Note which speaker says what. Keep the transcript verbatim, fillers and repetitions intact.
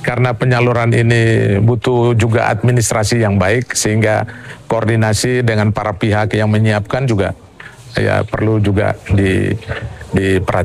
Speaker 1: karena penyaluran ini butuh juga administrasi yang baik, sehingga koordinasi dengan para pihak yang menyiapkan juga ya perlu juga di diperhatikan.